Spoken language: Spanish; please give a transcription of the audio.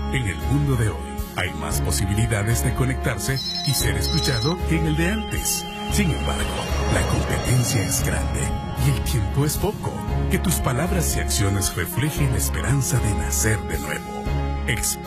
En el mundo de hoy hay más posibilidades de conectarse y ser escuchado que en el de antes. Sin embargo, la competencia es grande y el tiempo es poco. Que tus palabras y acciones reflejen la esperanza de nacer de nuevo.